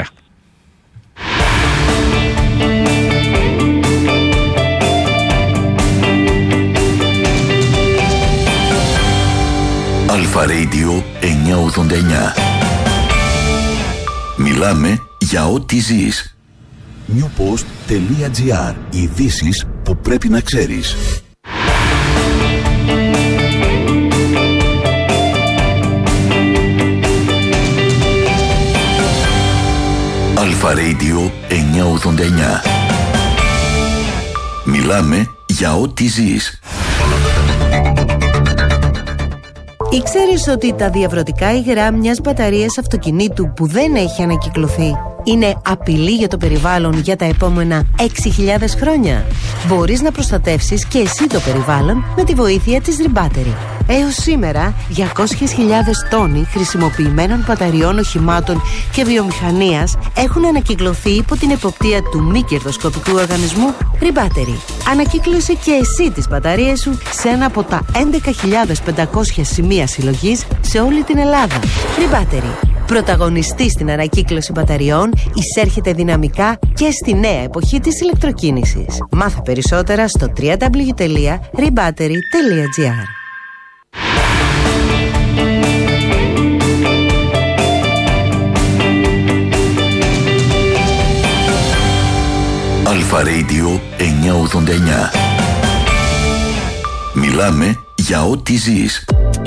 Αλφα Radio εννιακόσια ογδόντα εννιά. Μιλάμε για ό,τι ζεις. newpost.gr. Ειδήσεις που πρέπει να ξέρεις. Αλφα Radio εννιακόσια ογδόντα εννιά. Μιλάμε για ό,τι ζεις. Ήξερες ότι τα διαβρωτικά υγρά μιας μπαταρίας αυτοκινήτου που δεν έχει ανακυκλωθεί είναι απειλή για το περιβάλλον για τα επόμενα έξι χιλιάδες χρόνια? Μπορείς να προστατεύσεις και εσύ το περιβάλλον με τη βοήθεια της Rebattery. Έως σήμερα, διακόσιες χιλιάδες τόνοι χρησιμοποιημένων μπαταριών οχημάτων και βιομηχανίας έχουν ανακυκλωθεί υπό την εποπτεία του μη κερδοσκοπικού οργανισμού Rebattery. Ανακύκλωσε και εσύ τις μπαταρίες σου σε ένα από τα έντεκα χιλιάδες πεντακόσια σημεία συλλογής σε όλη την Ελλάδα. Rebattery. Πρωταγωνιστή στην ανακύκλωση μπαταριών, εισέρχεται δυναμικά και στη νέα εποχή της ηλεκτροκίνησης. Μάθε περισσότερα στο double-u double-u double-u τελεία rebattery τελεία gr. Αλφα Radio εννιακόσια ογδόντα εννιά. Μιλάμε για ό,τι ζεις.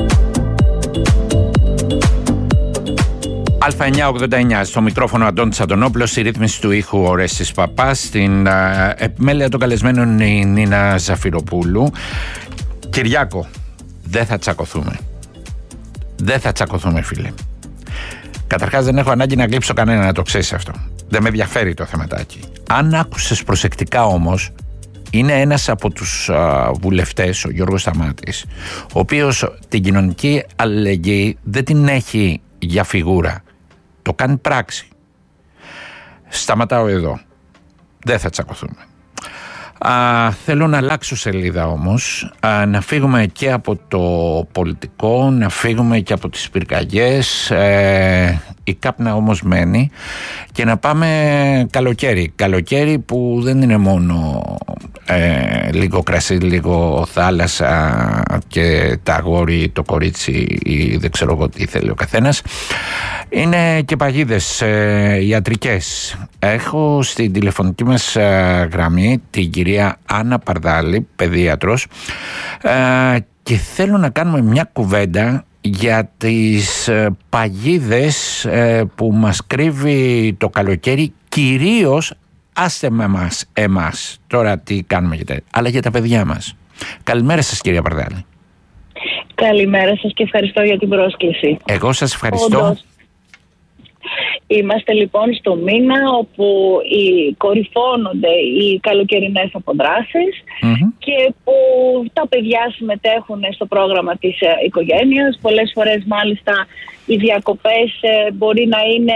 Αλφα εννιακόσια ογδόντα εννιά, στο μικρόφωνο Αντώνης Αντωνόπουλος, η ρύθμιση του ήχου ο Ρέστης Παπάς, στην α, επιμέλεια των καλεσμένων η Νίνα Ζαφυροπούλου. Κυριάκο, δεν θα τσακωθούμε. Δεν θα τσακωθούμε, φίλε. Καταρχάς δεν έχω ανάγκη να γλύψω κανένα, να το ξέρεις αυτό. Δεν με ενδιαφέρει το θεματάκι. Αν άκουσες προσεκτικά όμως, είναι ένας από τους α, βουλευτές, ο Γιώργος Σταμάτης, ο οποίος την κοινωνική αλληλεγγύη δεν την έχει για φιγούρα. Το κάνει πράξη. Σταματάω εδώ. Δεν θα τσακωθούμε. Α, θέλω να αλλάξω σελίδα όμως, α, να φύγουμε και από το πολιτικό, να φύγουμε και από τις πυρκαγιές, ε, η κάπνα όμως μένει, και να πάμε καλοκαίρι. Καλοκαίρι που δεν είναι μόνο ε, λίγο κρασί, λίγο θάλασσα και τα αγόρι, το κορίτσι ή δεν ξέρω εγώ τι θέλει ο καθένας. Είναι και παγίδες ε, ιατρικές. Έχω στην τηλεφωνική μας ε, γραμμή την κυρία Άννα Παρδάλη, παιδίατρος, ε, και θέλω να κάνουμε μια κουβέντα για τις ε, παγίδες ε, που μας κρύβει το καλοκαίρι, κυρίως, άστε με εμάς, εμάς, τώρα τι κάνουμε για τα, αλλά για τα παιδιά μας. Καλημέρα σας, κυρία Παρδάλη. Καλημέρα σας και ευχαριστώ για την πρόσκληση. Εγώ σας ευχαριστώ. Όντως. Είμαστε λοιπόν στο μήνα όπου οι κορυφώνονται οι καλοκαιρινές αποδράσεις mm-hmm. και που τα παιδιά συμμετέχουν στο πρόγραμμα της οικογένειας. Πολλές φορές μάλιστα οι διακοπές μπορεί να είναι...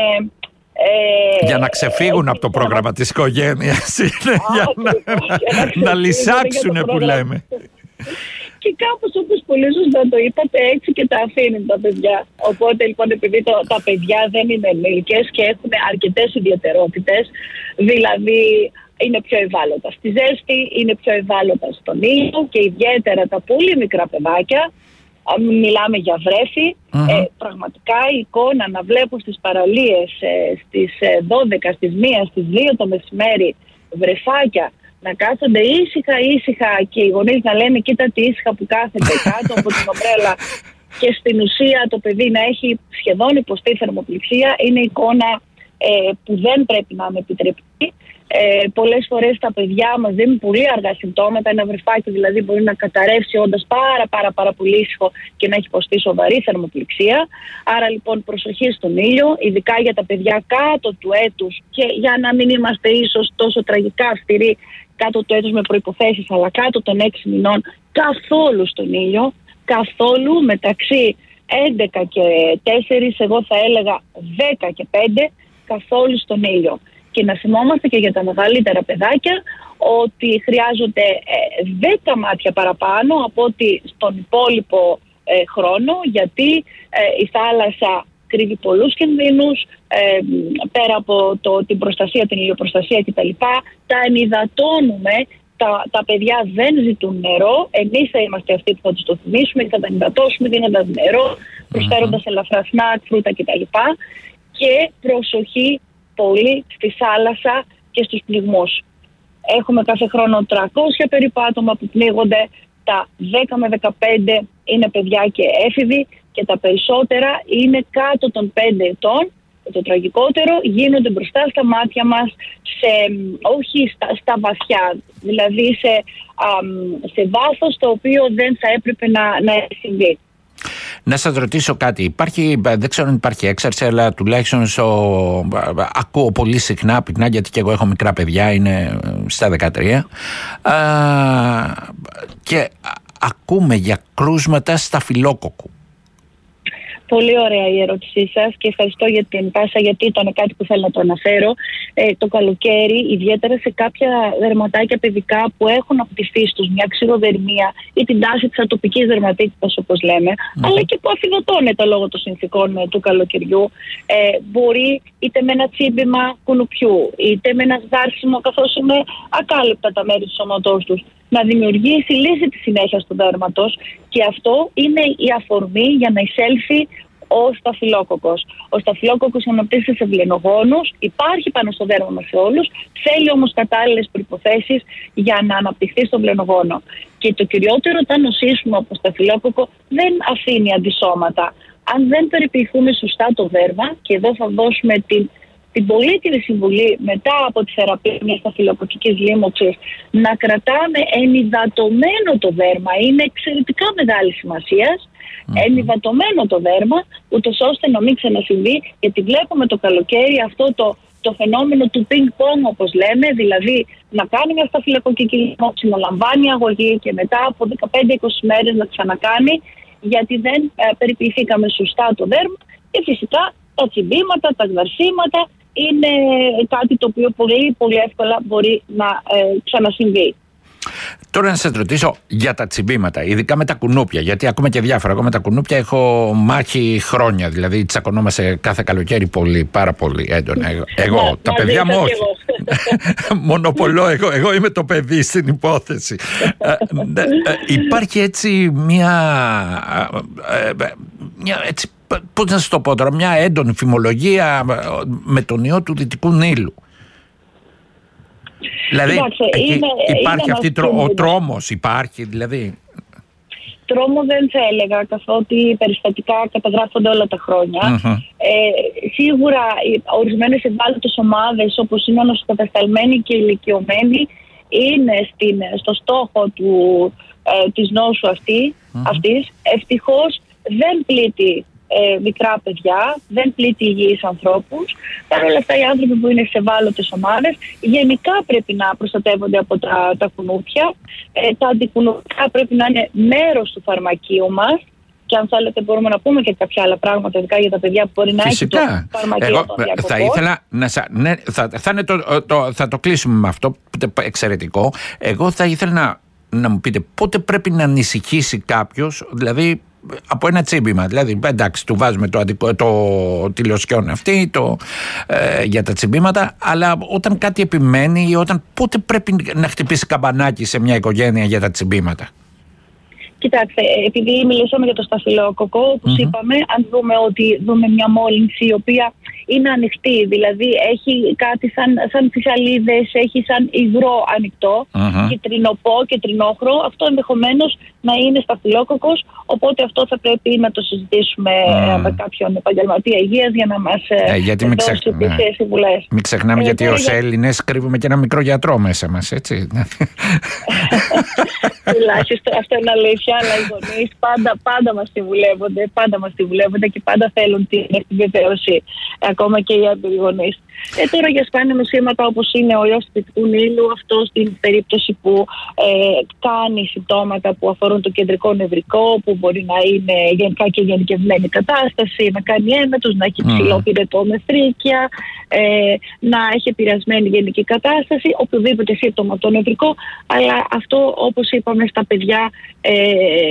Ε, για να ξεφύγουν ε, από το πρόγραμμα της οικογένειας, είναι, για να, να, να λυσάξουνε που λέμε. Και κάπως όπως πολύ σωστά το είπατε, έτσι και τα αφήνουν τα παιδιά. Οπότε λοιπόν, επειδή το, τα παιδιά δεν είναι ενήλικες και έχουν αρκετές ιδιαιτερότητες, δηλαδή είναι πιο ευάλωτα στη ζέστη, είναι πιο ευάλωτα στον ήλιο και ιδιαίτερα τα πολύ μικρά παιδάκια, μιλάμε για βρέφη, mm-hmm. ε, πραγματικά η εικόνα να βλέπω στις παραλίες ε, στις δώδεκα, στις μία, στις δύο το μεσημέρι βρεφάκια να κάθονται ήσυχα ήσυχα και οι γονείς να λένε κοίτα τι ήσυχα που κάθεται κάτω από την ομπρέλα, και στην ουσία το παιδί να έχει σχεδόν υποστεί θερμοπληξία, είναι εικόνα ε, που δεν πρέπει να είναι επιτρεπτή. Ε, πολλές φορές τα παιδιά μας δίνουν πολύ αργά συμπτώματα. Ένα βρεφάκι δηλαδή μπορεί να καταρρεύσει όντας πάρα πάρα πάρα πολύ ήσυχο και να έχει υποστεί σοβαρή θερμοπληξία. Άρα λοιπόν προσοχή στον ήλιο, ειδικά για τα παιδιά κάτω του έτους, και για να μην είμαστε ίσως τόσο τραγικά αυστηροί κάτω του έτους με προϋποθέσεις, αλλά κάτω των έξι μηνών καθόλου στον ήλιο, καθόλου, μεταξύ έντεκα και τέσσερα, εγώ θα έλεγα δέκα και πέντε, καθόλου στον ήλιο. Και να θυμόμαστε και για τα μεγαλύτερα παιδάκια ότι χρειάζονται δέκα μάτια παραπάνω από ότι στον υπόλοιπο ε, χρόνο, γιατί ε, η θάλασσα κρύβει πολλούς κινδύνους, ε, πέρα από το, την προστασία, την ηλιοπροστασία κτλ. Τα ενυδατώνουμε Τα, τα παιδιά δεν ζητούν νερό. Εμείς θα είμαστε αυτοί που θα τους το θυμίσουμε και θα τα ενυδατώσουμε δίνοντας νερό, προσφέροντας mm-hmm. ελαφρά σνακ, φρούτα κτλ. Και προσοχή πολύ στη θάλασσα και στους πνιγμούς. Έχουμε κάθε χρόνο τριακόσια περίπου άτομα που πνίγονται. Τα δέκα με δεκαπέντε είναι παιδιά και έφηβοι και τα περισσότερα είναι κάτω των πέντε ετών. Το τραγικότερο γίνονται μπροστά στα μάτια μας, σε, όχι στα, στα βαθιά, δηλαδή σε, α, σε βάθος το οποίο δεν θα έπρεπε να, να συμβεί. Να σας ρωτήσω κάτι. Υπάρχει, δεν ξέρω αν υπάρχει έξαρση, αλλά τουλάχιστον στο, ακούω πολύ συχνά πυκνά, γιατί και εγώ έχω μικρά παιδιά, είναι στα δεκατρία, α, και ακούμε για κρούσματα σταφυλόκοκκου. Πολύ ωραία η ερώτησή σας και ευχαριστώ για την πάσα, γιατί ήταν κάτι που θέλω να το αναφέρω. Ε, το καλοκαίρι, ιδιαίτερα σε κάποια δερματάκια παιδικά που έχουν από τη φύση τους μια ξηροδερμία ή την τάση της ατοπικής δερματίτιδας, όπως λέμε, mm. αλλά και που αφιδωτώνεται λόγω των συνθηκών ε, του καλοκαιριού, ε, μπορεί είτε με ένα τσίμπημα κουνουπιού, είτε με ένα σδάρσιμο, καθώς είναι ακάλυπτα τα μέρη του σώματός τους, να δημιουργήσει λύση της συνέχειας του δέρματος, και αυτό είναι η αφορμή για να εισέλθει ο σταφυλόκοκκος. Ο σταφυλόκοκκος αναπτύσσεται σε βλενογόνους, υπάρχει πάνω στο δέρμα μας σε όλους, θέλει όμως κατάλληλες προϋποθέσεις για να αναπτυχθεί στον βλενογόνο. Και το κυριότερο, όταν νοσήσουμε από σταφυλόκοκκο, δεν αφήνει αντισώματα. Αν δεν περιποιηθούμε σωστά το δέρμα, και εδώ θα δώσουμε την την πολύτιμη συμβουλή μετά από τη θεραπεία μιας σταφυλοκοκκικής λίμωξης, να κρατάμε ενυδατωμένο το δέρμα. Είναι εξαιρετικά μεγάλη σημασίας. Mm-hmm. Ενυδατωμένο το δέρμα, ούτως ώστε να μην ξανασυμβεί, γιατί βλέπουμε το καλοκαίρι αυτό το, το φαινόμενο του πινκ-πονγκ, όπως λέμε, δηλαδή να κάνει μια σταφυλοκοκκική λίμωξη, να λαμβάνει αγωγή και μετά από δεκαπέντε με είκοσι μέρες να ξανακάνει, γιατί δεν ε, περιποιηθήκαμε σωστά το δέρμα. Και φυσικά τα τσιμπήματα, τα γδαρσίματα είναι κάτι το οποίο πολύ πολύ εύκολα μπορεί να ε, ξανασυμβεί. Τώρα να σας ρωτήσω για τα τσιμπήματα, ειδικά με τα κουνούπια, γιατί ακούμε και διάφορα. Εγώ με τα κουνούπια έχω μάχη χρόνια, δηλαδή τσακωνόμαστε κάθε καλοκαίρι πολύ, πάρα πολύ έντονα. Εγώ, εγώ να, τα παιδιά μου όχι. Μονοπολώ, εγώ, εγώ είμαι το παιδί στην υπόθεση. Υπάρχει έτσι μια, μια έτσι, πώς να σας το πω τώρα, μια έντονη φημολογία με τον ιό του Δυτικού Νείλου. Δηλαδή Κοιτάξτε, εκεί είναι, υπάρχει είναι αυτή τρο, ο τρόμος, υπάρχει δηλαδή. Τρόμο δεν θα έλεγα, καθότι περιστατικά καταγράφονται όλα τα χρόνια. Mm-hmm. Ε, σίγουρα ορισμένες ευάλωτες ομάδες, όπως είναι νοσοκατασταλμένοι και ηλικιωμένοι, είναι στην, στο στόχο του, ε, της νόσου αυτή, mm-hmm. αυτής. Ευτυχώς δεν πλήττει Ε, μικρά παιδιά, δεν πλήττει υγιείς ανθρώπους. Παρ' όλα αυτά, οι άνθρωποι που είναι σε ευάλωτες ομάδες γενικά πρέπει να προστατεύονται από τα, τα κουνούπια. Ε, τα αντικουνουπιά πρέπει να είναι μέρος του φαρμακείου μας. Και αν θέλετε, μπορούμε να πούμε και κάποια άλλα πράγματα, ειδικά για τα παιδιά που μπορεί να έχει το φαρμακείο. Εγώ των διακοπών. Θα ήθελα να σα, ναι, θα, θα, είναι το, το, θα το κλείσουμε με αυτό, εξαιρετικό. Εγώ θα ήθελα να, να μου πείτε πότε πρέπει να ανησυχήσει κάποιος, δηλαδή από ένα τσίμπημα. Δηλαδή, εντάξει, του βάζουμε το, αντικο, το τηλεοσκιόν αυτή το, ε, για τα τσιμπήματα, αλλά όταν κάτι επιμένει ή όταν πότε πρέπει να χτυπήσει καμπανάκι σε μια οικογένεια για τα τσιμπήματα. Κοιτάξτε, επειδή μιλήσαμε για το σταφυλόκοκκο, όπως mm-hmm. είπαμε, αν δούμε ότι δούμε μια μόλυνση η οποία είναι ανοιχτή, δηλαδή έχει κάτι σαν, σαν φυσαλίδες, έχει σαν υγρό ανοιχτό, mm-hmm. και τρινοπό και τρινόχρο, αυτό ενδεχομένως να είναι σταφυλόκοκκος, οπότε αυτό θα πρέπει να το συζητήσουμε mm. με κάποιον επαγγελματία υγείας για να μας ε, γιατί δώσει τις ναι. συμβουλές. Μην ξεχνάμε, ε, γιατί ως για... Έλληνες κρύβουμε και ένα μικρό γιατρό μέσα μας, έτσι. Τουλάχιστον αυτό είναι αλήθεια, αλλά οι γονείς πάντα, πάντα μας συμβουλεύονται, πάντα μας συμβουλεύονται και πάντα θέλουν την επιβεβαίωση, ακόμα και οι έμπειροι γονείς. Ε, τώρα για σπάνια νοσήματα όπως είναι ο ιός του Δυτικού Νείλου, αυτό στην περίπτωση που ε, κάνει συμπτώματα που αφορούν το κεντρικό νευρικό, που μπορεί να είναι γενικά και γενικευμένη κατάσταση, να κάνει έμετος, να έχει ψηλό πυρετό με φρίκια, ε, να έχει επηρεασμένη γενική κατάσταση, οποιοδήποτε σύμπτωμα το νευρικό, αλλά αυτό όπως είπαμε στα παιδιά, ε,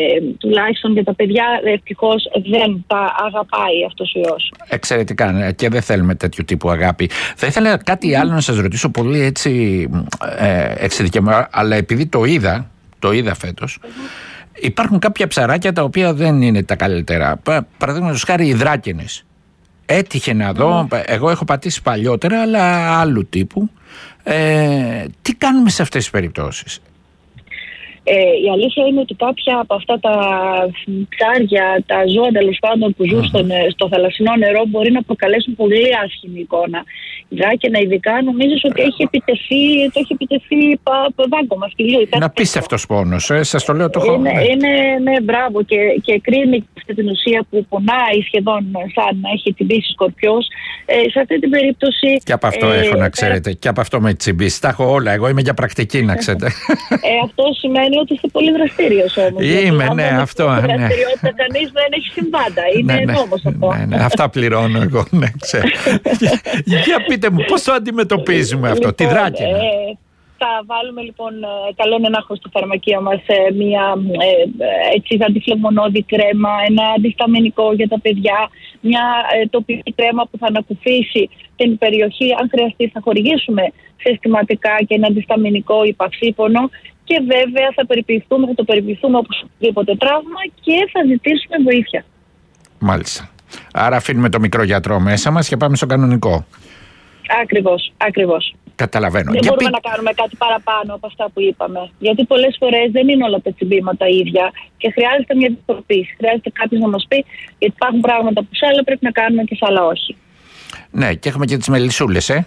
τουλάχιστον για τα παιδιά, ευτυχώς δεν τα αγαπάει αυτός ο ιός. Εξαιρετικά. Και δεν θέλουμε τέτοιο τύπου αγάπη. Θα ήθελα κάτι άλλο να σας ρωτήσω, πολύ έτσι ε, εξειδικευμένο, αλλά επειδή το είδα, το είδα φέτος. Υπάρχουν κάποια ψαράκια τα οποία δεν είναι τα καλύτερα. Παραδείγματος χάρη οι δράκενες. Έτυχε να δω, mm. εγώ έχω πατήσει παλιότερα, αλλά άλλου τύπου. Ε, τι κάνουμε σε αυτές τις περιπτώσεις? Ε, η αλήθεια είναι ότι κάποια από αυτά τα ψάρια, τα ζώα τέλος πάντων που ζουν στον, στο θαλασσινό νερό μπορεί να προκαλέσουν πολύ άσχημη εικόνα. Η δράκαινα ειδικά νομίζω ότι έχει επιτεθεί, το έχει επιτεθεί δάγκωμα σκυλιού. Είναι απίστευτος πόνος, ε, σας το λέω, το έχω. Είναι, είναι ναι, μπράβο, και, και κρίνει αυτή την ουσία που πονάει σχεδόν σαν να έχει τσιμπήσει σκορπιός. Ε, σε αυτή την περίπτωση. Και από αυτό ε, έχω να ξέρετε, ε, και από αυτό με τσιμπήσει. Τα έχω όλα. Εγώ είμαι για πρακτική, να ξέρετε. Ε, αυτό σημαίνει ότι είστε πολύ δραστήριος όμως. Είμαι, ναι, αυτό. Η δραστηριότητα ναι. Κανείς δεν έχει συμβάντα. Είναι ναι, ναι, νόμος αυτό. Ναι, ναι, αυτά πληρώνω εγώ. Ναι, ξέρω. Για πείτε μου, πώς το αντιμετωπίζουμε αυτό, λοιπόν, τη δράκαινα? Ε, θα βάλουμε λοιπόν, καλό είναι να έχω στο φαρμακείο μας μια ε, έτσι, αντιφλεγμονώδη κρέμα, ένα αντισταμινικό για τα παιδιά, μια ε, τοπική κρέμα που θα ανακουφίσει την περιοχή. Αν χρειαστεί θα χορηγήσουμε συστηματικά και ένα αντισταμινικό υπαυσίπονο. Και βέβαια θα περιποιηθούμε, θα το περιποιηθούμε οπωσδήποτε τραύμα και θα ζητήσουμε βοήθεια. Μάλιστα. Άρα αφήνουμε το μικρό γιατρό μέσα μας και πάμε στο κανονικό. Ακριβώς, ακριβώς. Καταλαβαίνω. Δεν Για μπορούμε πι... να κάνουμε κάτι παραπάνω από αυτά που είπαμε. Γιατί πολλές φορές δεν είναι όλα τα τσιμπήματα ίδια και χρειάζεται μια διαφοροποίηση. Χρειάζεται κάποιος να μας πει, γιατί υπάρχουν πράγματα που σε άλλα πρέπει να κάνουμε και σε άλλα όχι. Ναι, και έχουμε και τις μελισσούλες, ε.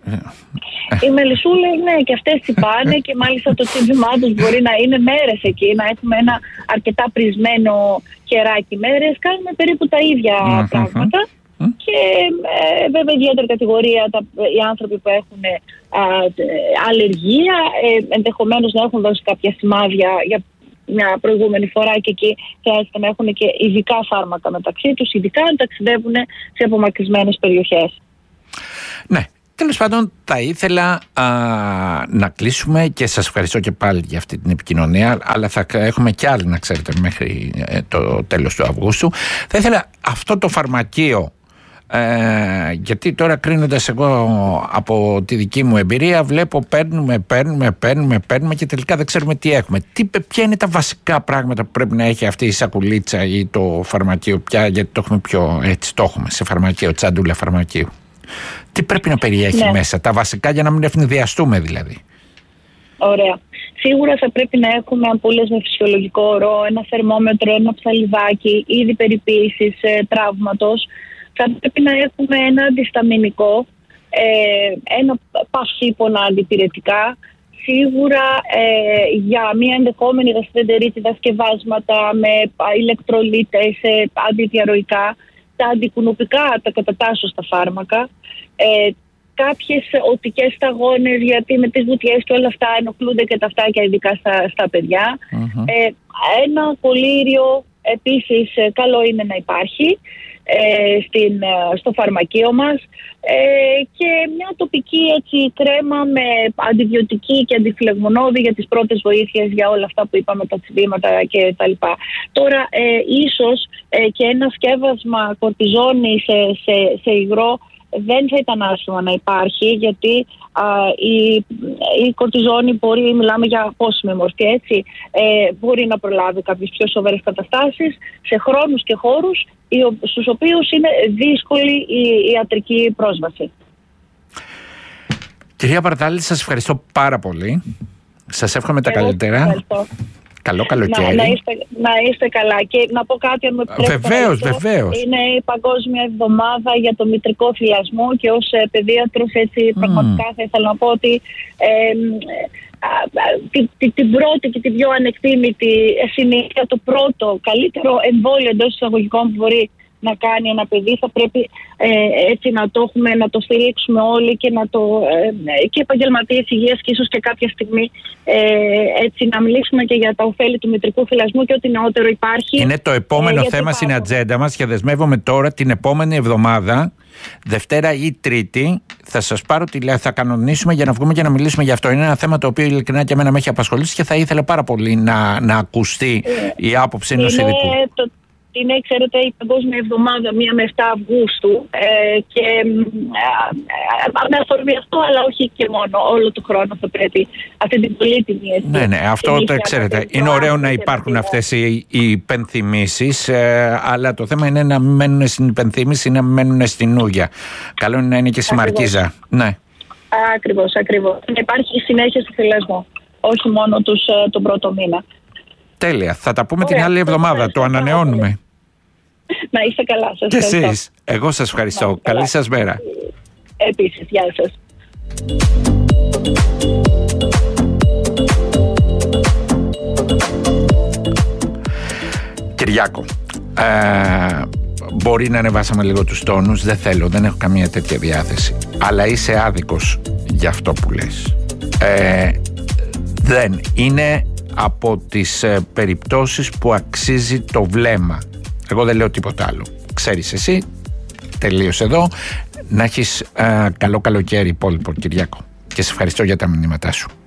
Οι μελισσούλες, ναι, και αυτές τσιπάνε και μάλιστα το τσίμπημά τους μπορεί να είναι μέρες εκεί, να έχουμε ένα αρκετά πρισμένο κεράκι μέρες. Κάνουμε περίπου τα ίδια mm-hmm. πράγματα. Mm. Και ε, βέβαια ιδιαίτερη κατηγορία τα, οι άνθρωποι που έχουν α, αλλεργία, ε, ενδεχομένως να έχουν δώσει κάποια σημάδια για μια προηγούμενη φορά και εκεί χρειάζεται να έχουν και ειδικά φάρμακα μεταξύ τους, ειδικά αν ταξιδεύουν σε απομακρυσμένες περιοχές. Ναι. Τέλος πάντων, θα ήθελα α, να κλείσουμε και σας ευχαριστώ και πάλι για αυτή την επικοινωνία, αλλά θα έχουμε και άλλη, να ξέρετε, μέχρι ε, το τέλος του Αυγούστου. Θα ήθελα αυτό το φαρμακείο, ε, γιατί τώρα κρίνοντας εγώ από τη δική μου εμπειρία, βλέπω παίρνουμε, παίρνουμε, παίρνουμε, παίρνουμε και τελικά δεν ξέρουμε τι έχουμε. Τι, ποια είναι τα βασικά πράγματα που πρέπει να έχει αυτή η σακουλίτσα ή το φαρμακείο πια, γιατί το έχουμε πιο έτσι, το έχουμε σε φαρμακείο, τσαντούλα φαρμακείου. Τι πρέπει να περιέχει ναι. μέσα, τα βασικά για να μην ευνηδιαστούμε δηλαδή? Ωραία. Σίγουρα θα πρέπει να έχουμε αμπούλες με φυσιολογικό ορό, ένα θερμόμετρο, ένα ψαλιδάκι, είδη περιποίησης ε, τραύματος. Θα πρέπει να έχουμε ένα αντισταμινικό, ε, ένα παυσίπονα αντιπυρετικά. Σίγουρα ε, για μια ενδεχόμενη γαστρεντερίτιδα σκευάσματα με ηλεκτρολίτες, ε, αντιδιαρροϊκά. Τα αντικουνουπικά τα κατατάσσω στα φάρμακα. Ε, κάποιες οτικές σταγόνες, γιατί με τις βουτιές και όλα αυτά ενοχλούνται και τα αυτάκια, ειδικά στα, στα παιδιά. Mm-hmm. Ε, ένα κολλήριο επίσης καλό είναι να υπάρχει ε, στην, στο φαρμακείο μας. Ε, και μια τοπική έτσι, κρέμα με αντιβιωτική και αντιφλεγμονώδη για τις πρώτες βοήθειες για όλα αυτά που είπαμε, τα τσιμπήματα και τα λοιπά. Τώρα ε, ίσως ε, και ένα σκεύασμα κορτιζόνη σε, σε, σε υγρό δεν θα ήταν άσχημα να υπάρχει, γιατί α, η, η κορτιζόνη μπορεί, μιλάμε για απόσιμη μορφή, έτσι, ε, μπορεί να προλάβει κάποιες πιο σοβαρές καταστάσεις σε χρόνους και χώρους στους οποίους είναι δύσκολη η ιατρική πρόσβαση. Κυρία Παρτάλη, σας ευχαριστώ πάρα πολύ. Σας εύχομαι τα καλύτερα. Ευχαριστώ. Καλό καλοκαίρι. Να, να, είστε, να είστε καλά. Και να πω κάτι, αν με επιτρέπετε. Βεβαίως, βεβαίως. Είναι η Παγκόσμια Εβδομάδα για το Μητρικό Θυλασμό και ως ε, παιδίατρος έτσι mm. πραγματικά θα ήθελα να πω ότι ε, ε, την, την, την πρώτη και την πιο ανεκτήμητη συνήθεια, το πρώτο καλύτερο εμβόλιο εντός εισαγωγικών που μπορεί να κάνει ένα παιδί, θα πρέπει ε, έτσι να το έχουμε, να το στηρίξουμε όλοι και να το ε, και επαγγελματίες υγείας και ίσως και κάποια στιγμή ε, έτσι να μιλήσουμε και για τα ωφέλη του μητρικού θυλασμού και ό,τι νεότερο υπάρχει. Είναι το επόμενο ε, θέμα στην πάνω. ατζέντα μας και δεσμεύομαι τώρα την επόμενη εβδομάδα, Δευτέρα ή Τρίτη, θα σας πάρω τηλέφωνο, θα κανονίσουμε για να βγούμε και να μιλήσουμε για αυτό. Είναι ένα θέμα το οποίο ειλικρινά και εμένα με έχει απασχολήσει και θα ήθελα πάρα πολύ να, να ακουστεί ε, η άποψη ενός ειδικού. Το... ότι είναι, ξέρετε, η Παγκόσμια Εβδομάδα μία με επτά Αυγούστου ε, και ε, με αφορμή αυτό, αλλά όχι και μόνο, όλο το χρόνο θα πρέπει αυτή την πολύτιμη αίσθηση. Ναι, ναι, αυτό το ξέρετε. Είναι ωραίο να υπάρχουν αυτές οι, οι υπενθυμίσεις, ε, αλλά το θέμα είναι να μην μένουν στην υπενθύμηση, να μην μένουν στην ούγια. Καλό είναι να είναι και στη μαρκίζα. Ναι. Ακριβώς, ακριβώς. Να υπάρχει συνέχεια στο θυλασμό, όχι μόνο τους, τον πρώτο μήνα. Τέλεια. Θα τα πούμε Ωραία, την άλλη εβδομάδα. Το ανανεώνουμε. Να είστε καλά. Σας και ευχαριστώ. εσείς. Εγώ σας ευχαριστώ. Καλή σας μέρα. Επίσης. Γεια σας. Κυριάκο, ε, μπορεί να ανεβάσαμε λίγο τους τόνους. Δεν θέλω, δεν έχω καμία τέτοια διάθεση. Αλλά είσαι άδικος για αυτό που λες. Ε, δεν είναι από τις ε, περιπτώσεις που αξίζει το βλέμμα. Εγώ δεν λέω τίποτα άλλο. Ξέρεις εσύ, τελείωσε εδώ. Να έχεις ε, καλό καλοκαίρι υπόλοιπο, Κυριάκο. Και σε ευχαριστώ για τα μηνύματά σου.